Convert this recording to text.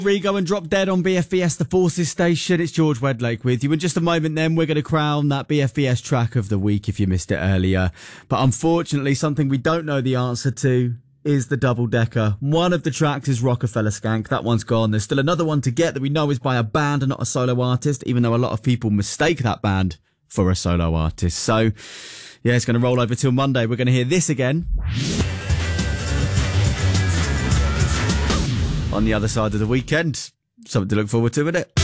Rigo and Drop Dead on BFBS The Forces Station. It's George Wedlake with you. In just a moment then, we're going to crown that BFBS track of the week if you missed it earlier. But unfortunately, something we don't know the answer to is the double decker. One of the tracks is Rockefeller Skank. That one's gone. There's still another one to get that we know is by a band and not a solo artist, even though a lot of people mistake that band for a solo artist. So, yeah, it's going to roll over till Monday. We're going to hear this again on the other side of the weekend. Something to look forward to, isn't it?